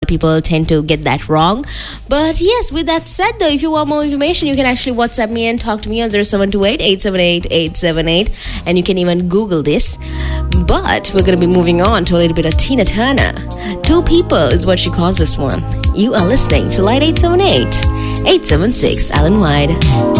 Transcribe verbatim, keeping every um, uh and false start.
people tend to get that wrong. But yes, with that said though, if you want more information, you can actually WhatsApp me and talk to me on zero seven two eight, eight seven eight, eight seven eight, and you can even Google this. But we're going to be moving on to a little bit of Tina Turner. Two People is what she calls this one. You are listening to Light eight seven eight, eight seven six Alan Wide.